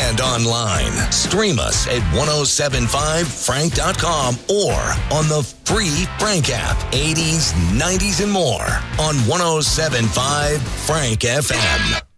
and online. Stream us at 1075frank.com or on the free Frank app. 80s, 90s, and more on 1075 Frank FM.